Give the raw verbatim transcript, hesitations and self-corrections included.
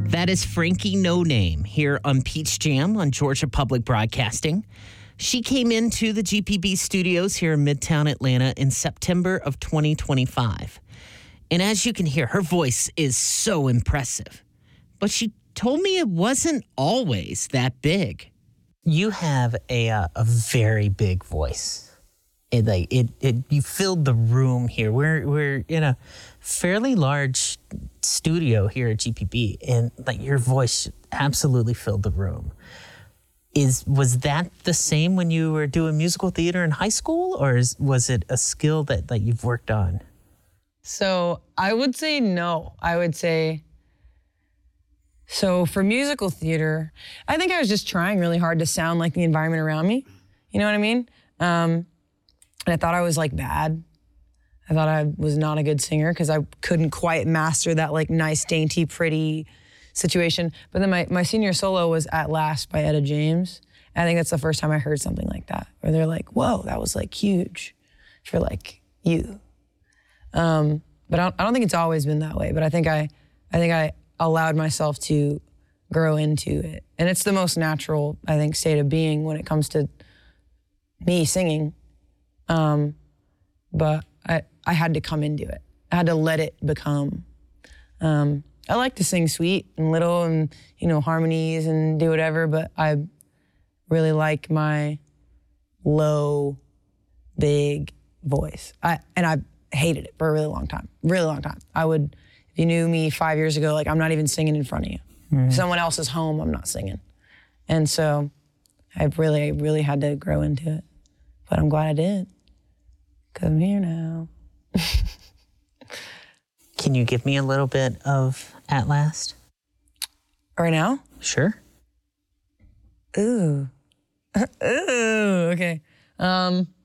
That is Frankie No Name here on Peach Jam on Georgia Public Broadcasting. She came into the G P B studios here in Midtown Atlanta in September of twenty twenty-five. And as you can hear, her voice is so impressive. But she told me it wasn't always that big. You have a uh, a very big voice. It like it it you filled the room here. We're we're in a fairly large studio here at G P B, and like your voice absolutely filled the room. Is was that the same when you were doing musical theater in high school, or is, was it a skill that, that you've worked on? So I would say no. I would say, so for musical theater, I think I was just trying really hard to sound like the environment around me. You know what I mean? Um, and I thought I was like bad. I thought I was not a good singer because I couldn't quite master that like nice, dainty, pretty situation. But then my, my senior solo was At Last by Etta James. And I think that's the first time I heard something like that, where they're like, whoa, that was like huge for like you. Um, but I don't, I don't think it's always been that way, but I think I, I think I allowed myself to grow into it. And it's the most natural, I think, state of being when it comes to me singing. Um, but I, I had to come into it. I had to let it become. Um, I like to sing sweet and little and, you know, harmonies and do whatever, but I really like my low, big voice. I and I hated it for a really long time, really long time. I would, if you knew me five years ago, like I'm not even singing in front of you. Mm-hmm. If someone else is home, I'm not singing. And so I've really, really had to grow into it. But I'm glad I did, because I'm here now. Can you give me a little bit of At Last? Right now? Sure. Ooh. Ooh, okay. Um,